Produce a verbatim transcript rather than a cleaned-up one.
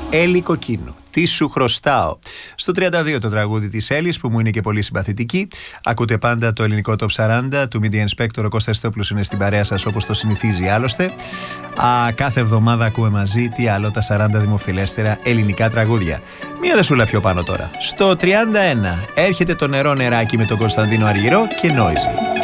Έλλη Κοκκίνου. Τι σου χρωστάω. Στο τριάντα δύο το τραγούδι της Έλλης που μου είναι και πολύ συμπαθητική. Ακούτε πάντα το ελληνικό Top σαράντα του Media Inspector. Ο Κώστας Στόπουλος είναι στην παρέα σας όπως το συνηθίζει άλλωστε. Α, κάθε εβδομάδα ακούμε μαζί τι άλλο τα σαράντα δημοφιλέστερα ελληνικά τραγούδια. Μία δεσούλα πιο πάνω τώρα. Στο τριάντα ένα έρχεται το νερό νεράκι με τον Κωνσταντίνο Αργυρό και Νόιζι.